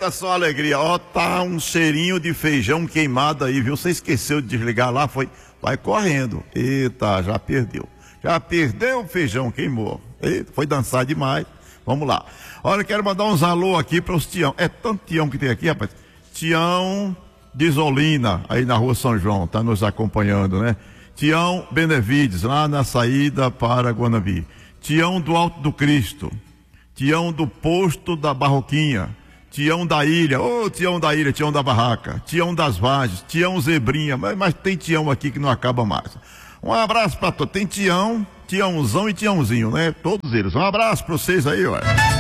Eita, só alegria. Ó, tá um cheirinho de feijão queimado aí, viu? Você esqueceu de desligar lá, foi? Vai correndo. Eita, já perdeu. Já perdeu o feijão, queimou. Eita, foi dançar demais. Vamos lá. Olha, eu quero mandar uns alô aqui para os Tião. É tanto Tião que tem aqui, rapaz. Tião de Isolina, aí na rua São João, tá nos acompanhando, né? Tião Benevides, lá na saída para Guanabi. Tião do Alto do Cristo. Tião do Posto da Barroquinha. Tião da Ilha. Ô, Tião da Ilha, Tião da Barraca. Tião das Vagens. Tião Zebrinha. Mas tem Tião aqui que não acaba mais. Um abraço para todos. Tem Tião, Tiãozão e Tiãozinho, né? Todos eles. Um abraço para vocês aí, olha.